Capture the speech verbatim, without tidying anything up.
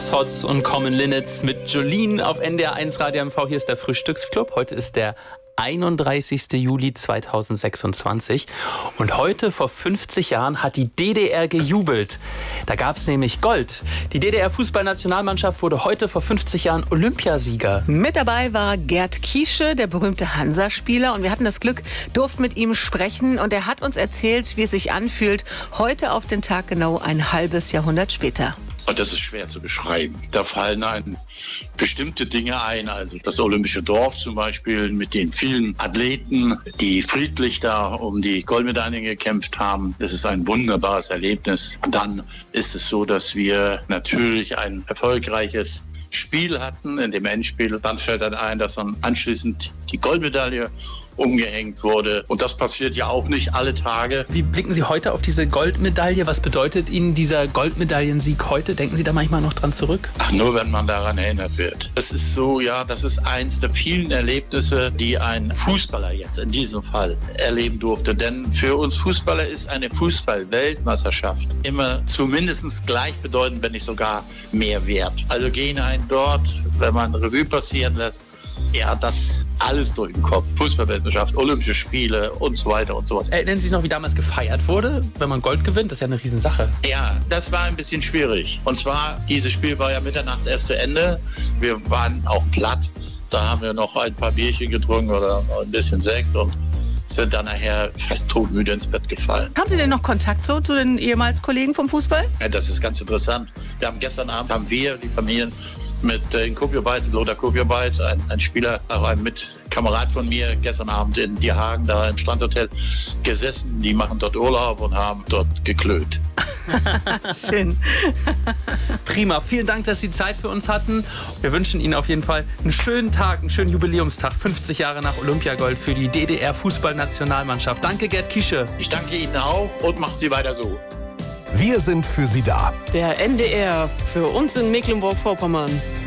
Boss-Hotz und Common Linnets mit Jolene auf N D R eins Radio M V. Hier ist der Frühstücksclub. Heute ist der einunddreißigste Juli zweitausendsechsundzwanzig. Und heute vor fünfzig Jahren hat die D D R gejubelt. Da gab es nämlich Gold. Die D D R-Fußballnationalmannschaft wurde heute vor fünfzig Jahren Olympiasieger. Mit dabei war Gerd Kiesche, der berühmte Hansa-Spieler. Und wir hatten das Glück, durften mit ihm sprechen. Und er hat uns erzählt, wie es sich anfühlt, heute auf den Tag genau ein halbes Jahrhundert später. Und das ist schwer zu beschreiben. Da fallen einem bestimmte Dinge ein, also das Olympische Dorf zum Beispiel mit den vielen Athleten, die friedlich da um die Goldmedaillen gekämpft haben. Das ist ein wunderbares Erlebnis. Dann ist es so, dass wir natürlich ein erfolgreiches Spiel hatten in dem Endspiel. Dann fällt dann ein, dass dann anschließend die Goldmedaille umgehängt wurde. Und das passiert ja auch nicht alle Tage. Wie blicken Sie heute auf diese Goldmedaille? Was bedeutet Ihnen dieser Goldmedaillensieg heute? Denken Sie da manchmal noch dran zurück? Ach, nur wenn man daran erinnert wird. Es ist so, ja, das ist eins der vielen Erlebnisse, die ein Fußballer jetzt in diesem Fall erleben durfte. Denn für uns Fußballer ist eine Fußball-Weltmeisterschaft immer zumindest gleichbedeutend, wenn nicht sogar mehr wert. Also gehen einen dort, wenn man Revue passieren lässt, ja, das alles durch den Kopf. Fußballweltmeisterschaft, Olympische Spiele und so weiter und so weiter. Erinnern Sie sich noch, wie damals gefeiert wurde, wenn man Gold gewinnt? Das ist ja eine Riesensache. Ja, das war ein bisschen schwierig. Und zwar, dieses Spiel war ja Mitternacht erst zu Ende. Wir waren auch platt. Da haben wir noch ein paar Bierchen getrunken oder ein bisschen Sekt und sind dann nachher fast todmüde ins Bett gefallen. Haben Sie denn noch Kontakt so zu den ehemals Kollegen vom Fußball? Ja, das ist ganz interessant. Wir haben gestern Abend, haben wir, die Familien, mit äh, Kupiobeit, Lothar Kupiobeit, ein, ein Spieler, auch ein Mitkamerad von mir, gestern Abend in Die Hagen, da im Strandhotel gesessen. Die machen dort Urlaub und haben dort geklönt. Schön. Prima. Vielen Dank, dass Sie Zeit für uns hatten. Wir wünschen Ihnen auf jeden Fall einen schönen Tag, einen schönen Jubiläumstag. fünfzig Jahre nach Olympiagold für die D D R-Fußballnationalmannschaft. Danke, Gerd Kiesche. Ich danke Ihnen auch und machen Sie weiter so. Wir sind für Sie da. Der N D R für uns in Mecklenburg-Vorpommern.